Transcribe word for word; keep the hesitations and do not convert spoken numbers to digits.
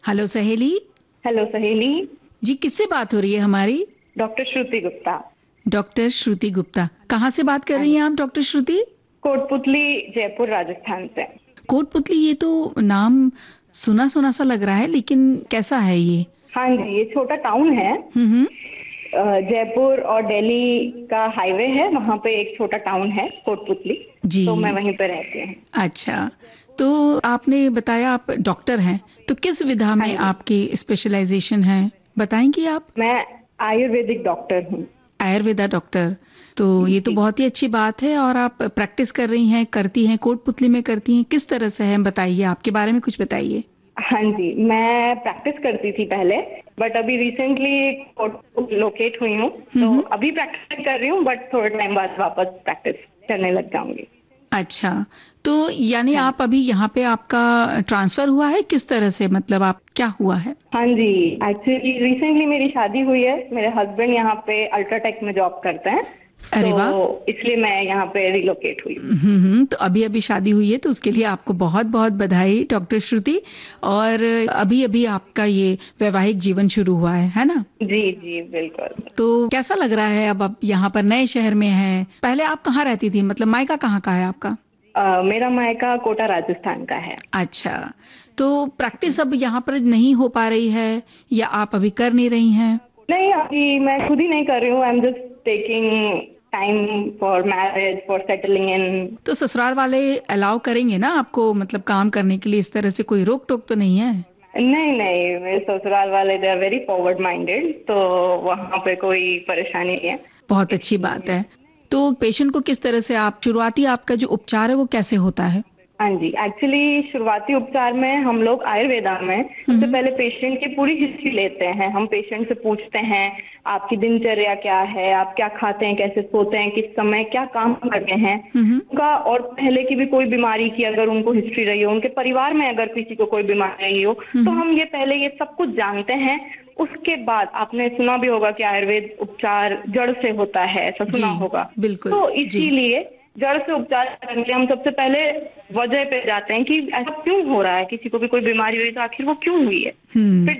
Hello सहेली। Hello सहेली। जी, किससे बात हो रही है हमारी? डॉक्टर श्रुति गुप्ता। डॉक्टर श्रुति गुप्ता, कहाँ से बात कर रही हैं आप डॉक्टर श्रुति? कोटपुतली, जयपुर, राजस्थान से। कोटपुतली, ये तो नाम सुना सुना सा लग रहा है, लेकिन कैसा है ये? हाँ जी, ये छोटा टाउन है। हम्म। जयपुर और दिल्ली का हाईवे है, वहाँ पे एक छोटा टाउन है कोटपुतली। जी। तो मैं वहीं पे रहती हूँ। अच्छा, तो आपने बताया आप डॉक्टर हैं, तो किस विधा में हाँ आपकी स्पेशलाइजेशन है, बताएंगी आप? मैं आयुर्वेदिक डॉक्टर हूँ। आयुर्वेदा डॉक्टर, तो ये तो बहुत ही अच्छी बात है। और आप प्रैक्टिस कर रही हैं, करती हैं, कोटपुतली में करती हैं, किस तरह से है बताइए, आपके बारे में कुछ बताइए। हाँ जी, मैं प्रैक्टिस करती थी पहले, बट अभी रिसेंटली लोकेट हुई हूँ, तो अभी प्रैक्टिस कर रही हूँ, बट थोड़े टाइम बाद वापस प्रैक्टिस करने लग जाऊंगी। अच्छा, तो यानी हाँ। आप अभी यहाँ पे आपका ट्रांसफर हुआ है, किस तरह से, मतलब आप क्या हुआ है? हाँ जी, एक्चुअली रिसेंटली मेरी शादी हुई है। मेरे हस्बैंड यहाँ पे अल्ट्राटेक में जॉब करते हैं। अरे वाह। तो इसलिए मैं यहाँ पे रिलोकेट हुई। हम्म तो अभी अभी शादी हुई है, तो उसके लिए आपको बहुत बहुत बधाई डॉक्टर श्रुति। और अभी अभी आपका ये वैवाहिक जीवन शुरू हुआ है है ना? जी जी बिल्कुल। तो कैसा लग रहा है अब आप यहाँ पर नए शहर में हैं? पहले आप कहाँ रहती थी, मतलब मायका कहाँ का है आपका? uh, मेरा मायका कोटा राजस्थान का है। अच्छा, तो प्रैक्टिस अब यहाँ पर नहीं हो पा रही है या आप अभी कर नहीं रही हैं? नहीं, अभी मैं खुद ही नहीं कर रही हूँ। I am just taking time for marriage, for settling in. तो ससुराल वाले अलाउ करेंगे ना आपको, मतलब काम करने के लिए? इस तरह से कोई रोक टोक तो नहीं है? नहीं नहीं, मेरे ससुराल वाले they are very forward minded, तो वहाँ पे कोई परेशानी नहीं है। बहुत अच्छी बात है। तो पेशेंट को किस तरह से आप, शुरुआती आपका जो उपचार है वो कैसे होता है? हाँ जी, एक्चुअली शुरुआती उपचार में हम लोग आयुर्वेदा में सबसे पहले पेशेंट की पूरी हिस्ट्री लेते हैं। हम पेशेंट से पूछते हैं आपकी दिनचर्या क्या है, आप क्या खाते हैं, कैसे सोते हैं, किस समय क्या काम करते हैं उनका, और पहले की भी कोई बीमारी की अगर उनको हिस्ट्री रही हो, उनके परिवार में अगर किसी को कोई बीमारी रही हो, तो हम ये पहले ये सब कुछ जानते हैं। उसके बाद आपने सुना भी होगा कि आयुर्वेद उपचार जड़ से होता है, ऐसा सुना होगा। बिल्कुल। तो इसीलिए जड़ से उपचार करने के लिए हम सबसे पहले वजह पे जाते हैं कि ऐसा क्यों हो रहा है, किसी को भी कोई बीमारी हुई तो आखिर वो क्यों हुई है। फिर